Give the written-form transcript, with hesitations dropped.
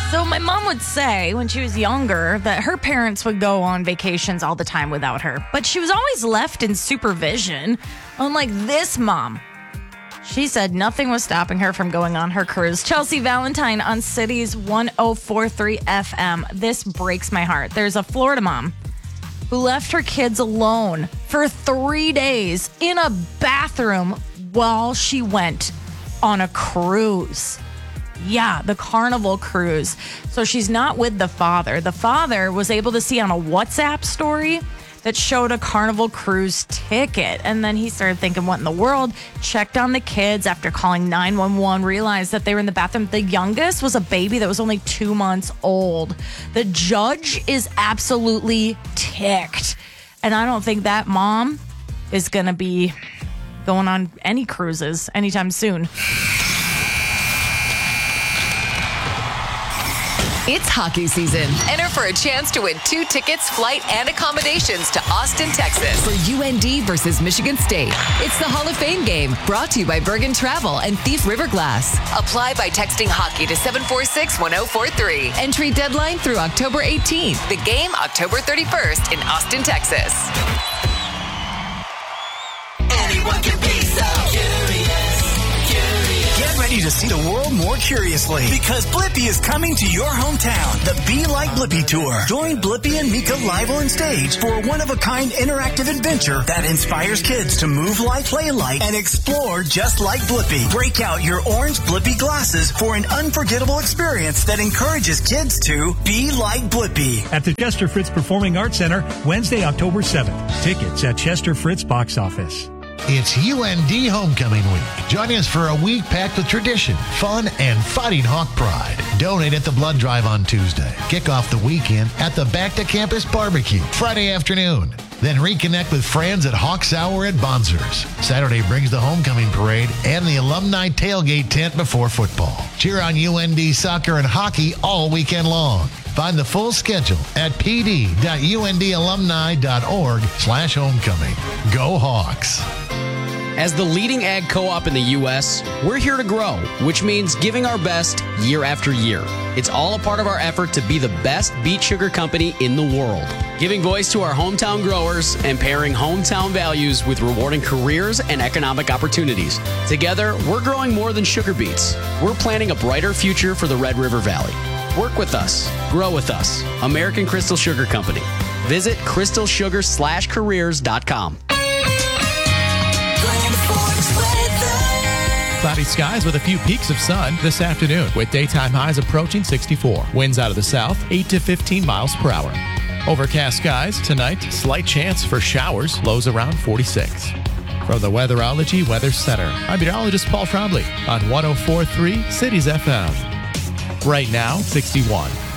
So my mom would say when she was younger that her parents would go on vacations all the time without her, but she was always left in supervision. Unlike this mom, she said nothing was stopping her from going on her cruise. Chelsea Valentine on Cities 104.3 FM. This breaks my heart. There's a Florida mom who left her kids alone for 3 days in a bathroom while she went on a cruise. Yeah, the Carnival cruise. So she's not with the father. The father was able to see on a WhatsApp story that showed a Carnival cruise ticket. And then he started thinking, what in the world? Checked on the kids after calling 911, realized that they were in the bathroom. The youngest was a baby that was only 2 months old. The judge is absolutely ticked. And I don't think that mom is going to be going on any cruises anytime soon. It's hockey season. Enter for a chance to win 2 tickets, flight, and accommodations to Austin, Texas for UND versus Michigan State. It's the Hall of Fame game, brought to you by Bergen Travel and Thief River Glass. Apply by texting hockey to 746-1043. Entry deadline through October 18th. The game October 31st in Austin, Texas. Anyone can be so curious. Get ready to see the world more curiously because Blippi is coming to your hometown. The Be Like Blippi Tour. Join Blippi and Mika live on stage for a one-of-a-kind interactive adventure that inspires kids to move like, play like, and explore just like Blippi. Break out your orange Blippi glasses for an unforgettable experience that encourages kids to be like Blippi. At the Chester Fritz Performing Arts Center, Wednesday, October 7th. Tickets at Chester Fritz box office. It's UND Homecoming Week. Join us for a week packed with tradition, fun, and fighting Hawk pride. Donate at the blood drive on Tuesday. Kick off the weekend at the Back to Campus Barbecue Friday afternoon. Then reconnect with friends at Hawks Hour at Bonzers. Saturday brings the homecoming parade and the alumni tailgate tent before football. Cheer on UND soccer and hockey all weekend long. Find the full schedule at pd.undalumni.org/homecoming. Go Hawks. As the leading ag co-op in the U.S., we're here to grow, which means giving our best year after year. It's all a part of our effort to be the best beet sugar company in the world. Giving voice to our hometown growers and pairing hometown values with rewarding careers and economic opportunities. Together, we're growing more than sugar beets. We're planning a brighter future for the Red River Valley. Work with us. Grow with us. American Crystal Sugar Company. Visit crystalsugar/careers.com. Cloudy skies with a few peaks of sun this afternoon with daytime highs approaching 64. Winds out of the south, 8 to 15 miles per hour. Overcast skies tonight, slight chance for showers, lows around 46. From the Weatherology Weather Center, I'm meteorologist Paul Trombley on 104.3 Cities FM. Right now, 61.